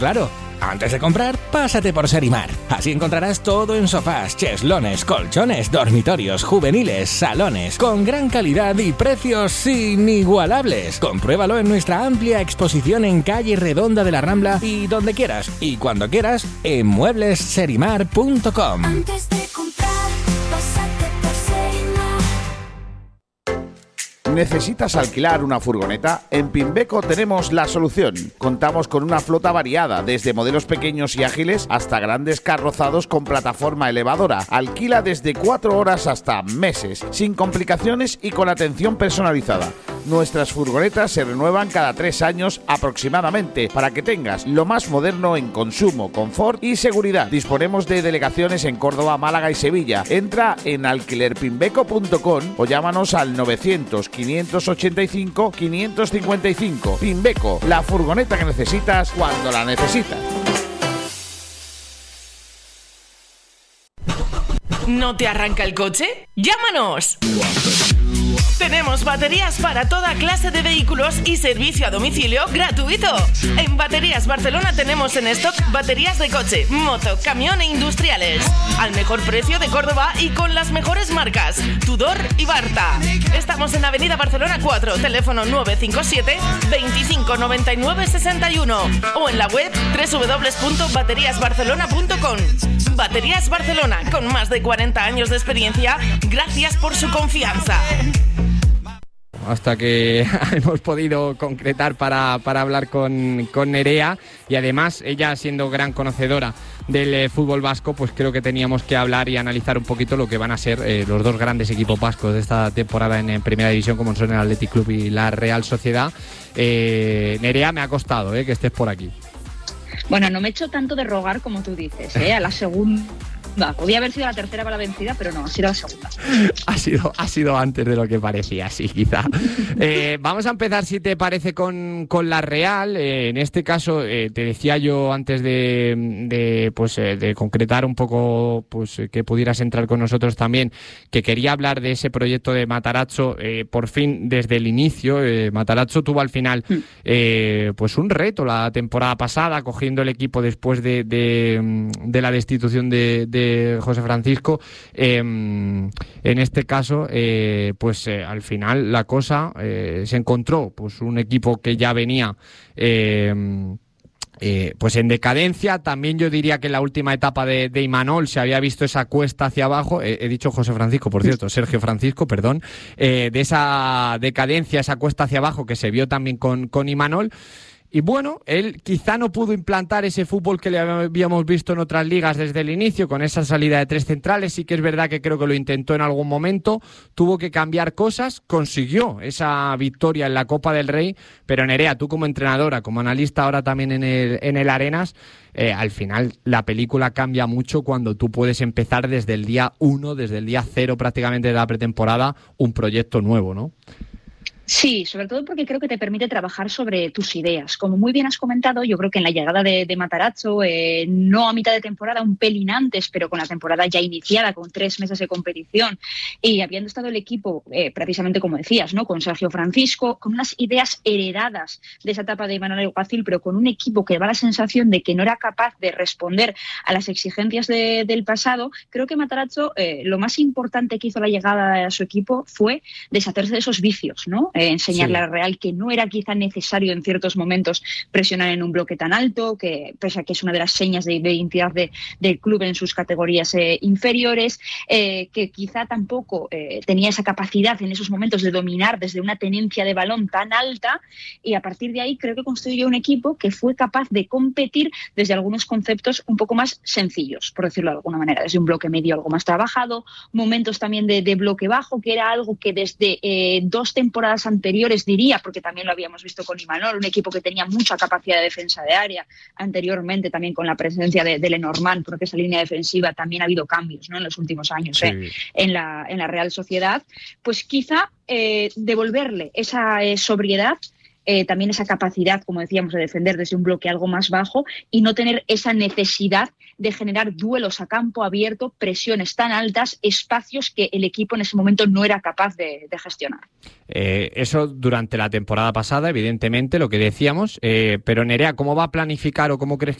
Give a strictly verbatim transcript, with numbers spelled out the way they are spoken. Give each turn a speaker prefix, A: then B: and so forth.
A: Claro, antes de comprar, pásate por Serimar. Así encontrarás todo en sofás, cheslaones, colchones, dormitorios, juveniles, salones, con gran calidad y precios inigualables. Compruébalo en nuestra amplia exposición en calle Redonda de la Rambla y donde quieras y cuando quieras en muebles serimar punto com.
B: Antes de comprar, pásate por Serimar.
C: ¿Necesitas alquilar una furgoneta? En Pimbeco tenemos la solución. Contamos con una flota variada, desde modelos pequeños y ágiles hasta grandes carrozados con plataforma elevadora. Alquila desde cuatro horas hasta meses, sin complicaciones y con atención personalizada. Nuestras furgonetas se renuevan cada tres años aproximadamente, para que tengas lo más moderno en consumo, confort y seguridad. Disponemos de delegaciones en Córdoba, Málaga y Sevilla. Entra en alquiler pimbeco punto com o llámanos al novecientos, quinientos ochenta y cinco, quinientos cincuenta y cinco. Pimbeco, la furgoneta que necesitas cuando la necesitas.
D: ¿No te arranca el coche? ¡Llámanos! Tenemos baterías para toda clase de vehículos y servicio a domicilio gratuito. En Baterías Barcelona tenemos en stock baterías de coche, moto, camión e industriales. Al mejor precio de Córdoba y con las mejores marcas, Tudor y Barta. Estamos en Avenida Barcelona cuatro, teléfono nueve cinco siete, veinticinco noventa y nueve sesenta y uno o en la web doble u doble u doble u punto baterías barcelona punto com. Baterías Barcelona, con más de cuarenta años de experiencia, gracias por su confianza.
E: Hasta que hemos podido concretar para, para hablar con, con Nerea, y además ella, siendo gran conocedora del eh, fútbol vasco, pues creo que teníamos que hablar y analizar un poquito lo que van a ser eh, los dos grandes equipos vascos de esta temporada en, en Primera División, como son el Athletic Club y la Real Sociedad. eh, Nerea, me ha costado eh, que estés por aquí.
F: Bueno, no me he hecho tanto de rogar como tú dices, ¿eh? A la segunda. Podía haber sido la tercera para la vencida, pero no, ha sido la segunda.
E: Ha sido, ha sido antes de lo que parecía, sí, quizá. Eh, vamos a empezar, si te parece, con, con la Real. Eh, en este caso, eh, te decía yo antes de, de, pues, eh, de concretar un poco, pues, eh, que pudieras entrar con nosotros también, que quería hablar de ese proyecto de Matarazzo, eh, por fin, desde el inicio. Eh, Matarazzo tuvo al final eh, pues un reto la temporada pasada, cogiendo el equipo después de, de, de la destitución de, de José Francisco. Eh, en este caso, eh, pues eh, al final la cosa eh, se encontró, pues un equipo que ya venía eh, eh, pues en decadencia. También yo diría que en la última etapa de, de Imanol se había visto esa cuesta hacia abajo. Eh, he dicho José Francisco, por cierto, Sergio Francisco, perdón, eh, de esa decadencia, esa cuesta hacia abajo que se vio también con, con Imanol. Y bueno, él quizá no pudo implantar ese fútbol que le habíamos visto en otras ligas desde el inicio, con esa salida de tres centrales. Sí que es verdad que creo que lo intentó en algún momento, tuvo que cambiar cosas, consiguió esa victoria en la Copa del Rey, pero Nerea, tú como entrenadora, como analista ahora también en el, en el Arenas, eh, al final la película cambia mucho cuando tú puedes empezar desde el día uno, desde el día cero prácticamente de la pretemporada, un proyecto nuevo, ¿no?
F: Sí, sobre todo porque creo que te permite trabajar sobre tus ideas. Como muy bien has comentado, yo creo que en la llegada de, de Matarazzo, eh, no a mitad de temporada, un pelín antes, pero con la temporada ya iniciada, con tres meses de competición, y habiendo estado el equipo, eh, precisamente como decías, ¿no?, con Sergio Francisco, con unas ideas heredadas de esa etapa de Imanol Alguacil, pero con un equipo que daba la sensación de que no era capaz de responder a las exigencias de, del pasado. Creo que Matarazzo, eh, lo más importante que hizo la llegada a su equipo fue deshacerse de esos vicios, ¿no? Eh, enseñarle sí. a la Real que no era quizá necesario en ciertos momentos presionar en un bloque tan alto, que pese a que es una de las señas de, de identidad de, del club en sus categorías eh, inferiores, eh, que quizá tampoco eh, tenía esa capacidad en esos momentos de dominar desde una tenencia de balón tan alta, y a partir de ahí creo que construyó un equipo que fue capaz de competir desde algunos conceptos un poco más sencillos, por decirlo de alguna manera, desde un bloque medio algo más trabajado, momentos también de, de bloque bajo, que era algo que desde eh, dos temporadas anteriores, diría, porque también lo habíamos visto con Imanol, un equipo que tenía mucha capacidad de defensa de área, anteriormente también con la presencia de, de Lenormand, porque esa línea defensiva también ha habido cambios, ¿no?, en los últimos años, sí. eh, en, la, en la Real Sociedad. Pues quizá eh, devolverle esa eh, sobriedad eh, también esa capacidad, como decíamos, de defender desde un bloque algo más bajo y no tener esa necesidad de generar duelos a campo abierto, presiones tan altas, espacios que el equipo en ese momento no era capaz de, de gestionar.
E: Eh, eso durante la temporada pasada, evidentemente, lo que decíamos, eh, pero Nerea, ¿cómo va a planificar o cómo crees